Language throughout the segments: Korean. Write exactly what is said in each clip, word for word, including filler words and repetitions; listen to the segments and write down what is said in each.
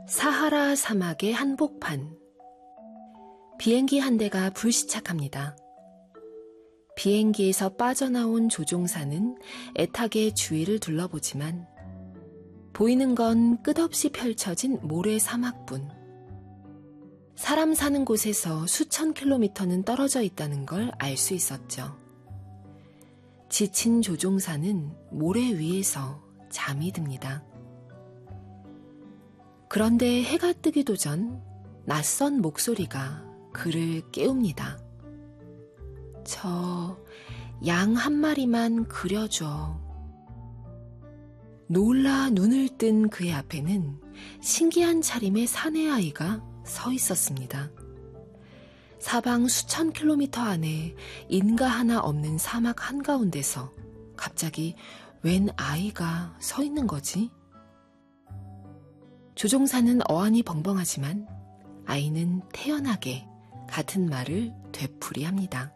사하라 사막의 한복판. 비행기 한 대가 불시착합니다. 비행기에서 빠져나온 조종사는 애타게 주위를 둘러보지만 보이는 건 끝없이 펼쳐진 모래 사막뿐. 사람 사는 곳에서 수천 킬로미터는 떨어져 있다는 걸 알 수 있었죠. 지친 조종사는 모래 위에서 잠이 듭니다. 그런데 해가 뜨기도 전 낯선 목소리가 그를 깨웁니다. 저 양 한 마리만 그려줘. 놀라 눈을 뜬 그의 앞에는 신기한 차림의 사내아이가 서 있었습니다. 사방 수천 킬로미터 안에 인가 하나 없는 사막 한가운데서 갑자기 웬 아이가 서 있는 거지? 조종사는 어안이 벙벙하지만 아이는 태연하게 같은 말을 되풀이합니다.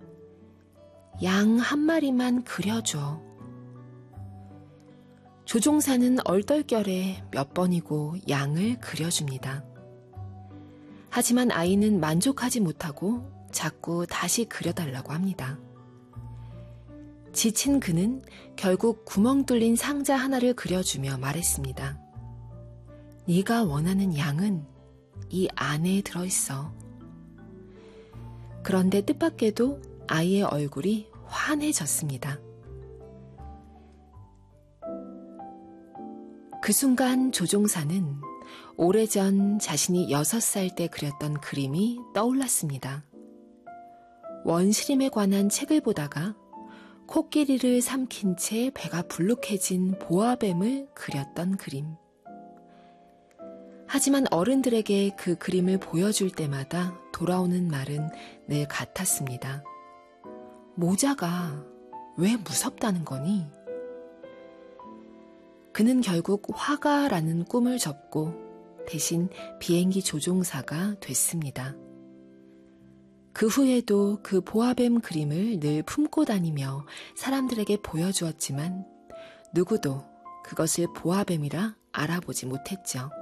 양 한 마리만 그려줘. 조종사는 얼떨결에 몇 번이고 양을 그려줍니다. 하지만 아이는 만족하지 못하고 자꾸 다시 그려달라고 합니다. 지친 그는 결국 구멍 뚫린 상자 하나를 그려주며 말했습니다. 네가 원하는 양은 이 안에 들어있어. 그런데 뜻밖에도 아이의 얼굴이 환해졌습니다. 그 순간 조종사는 오래전 자신이 여섯 살 때 그렸던 그림이 떠올랐습니다. 원시림에 관한 책을 보다가 코끼리를 삼킨 채 배가 불룩해진 보아뱀을 그렸던 그림. 하지만 어른들에게 그 그림을 보여줄 때마다 돌아오는 말은 늘 같았습니다. 모자가 왜 무섭다는 거니? 그는 결국 화가라는 꿈을 접고 대신 비행기 조종사가 됐습니다. 그 후에도 그 보아뱀 그림을 늘 품고 다니며 사람들에게 보여주었지만 누구도 그것을 보아뱀이라 알아보지 못했죠.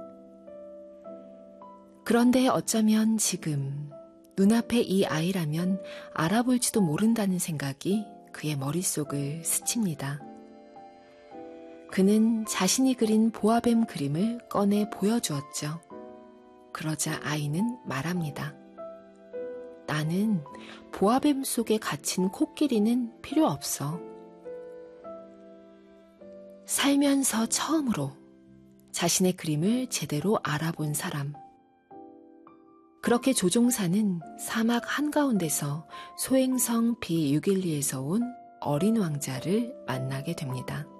그런데 어쩌면 지금 눈앞에 이 아이라면 알아볼지도 모른다는 생각이 그의 머릿속을 스칩니다. 그는 자신이 그린 보아뱀 그림을 꺼내 보여주었죠. 그러자 아이는 말합니다. 나는 보아뱀 속에 갇힌 코끼리는 필요 없어. 살면서 처음으로 자신의 그림을 제대로 알아본 사람. 그렇게 조종사는 사막 한가운데서 소행성 비 육십일에서 온 어린 왕자를 만나게 됩니다.